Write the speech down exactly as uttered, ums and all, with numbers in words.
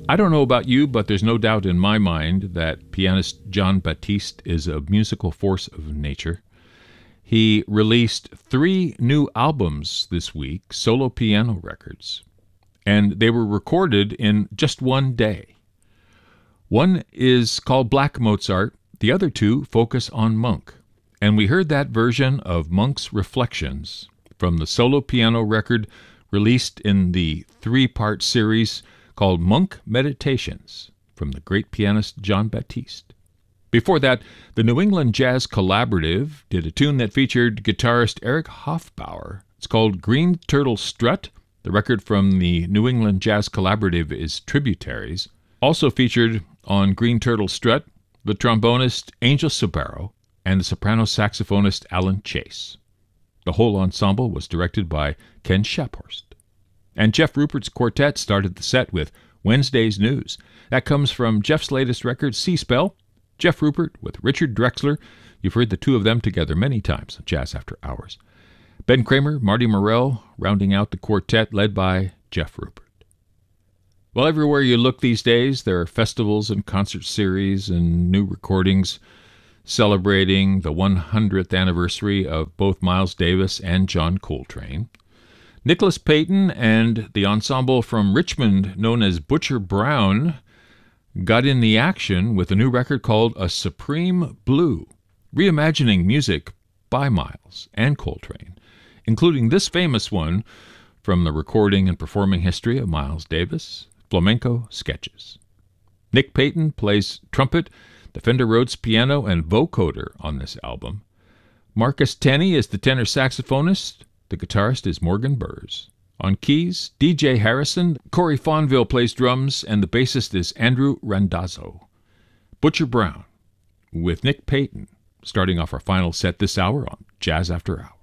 I don't know about you, but there's no doubt in my mind that pianist Jon Batiste is a musical force of nature. He released three new albums this week, solo piano records, and they were recorded in just one day. One is called Black Mozart, the other two focus on Monk, and we heard that version of Monk's Reflections from the solo piano record released in the three-part series called Monk Meditations from the great pianist Jon Batiste. Before that, the New England Jazz Collaborative did a tune that featured guitarist Eric Hofbauer. It's called Green Turtle Strut. The record from the New England Jazz Collaborative is Tributaries. Also featured on Green Turtle Strut, the trombonist Angel Sabaro and the soprano saxophonist Alan Chase. The whole ensemble was directed by Ken Shaphorst. And Jeff Rupert's quartet started the set with Wednesday's News. That comes from Jeff's latest record, Seaspell. Jeff Rupert with Richard Drexler. You've heard the two of them together many times on Jazz After Hours. Ben Kramer, Marty Morell, rounding out the quartet led by Jeff Rupert. Well, everywhere you look these days, there are festivals and concert series and new recordings celebrating the one hundredth anniversary of both Miles Davis and John Coltrane. Nicholas Payton and the ensemble from Richmond known as Butcher Brown got in the action with a new record called A Supreme Blue, reimagining music by Miles and Coltrane, including this famous one from the recording and performing history of Miles Davis, Flamenco Sketches. Nick Payton plays trumpet, the Fender Rhodes piano, and vocoder on this album. Marcus Tenney is the tenor saxophonist. The guitarist is Morgan Burrs. On keys, D J Harrison. Corey Fonville plays drums, and the bassist is Andrew Randazzo. Butcher Brown with Nick Payton, starting off our final set this hour on Jazz After Hours.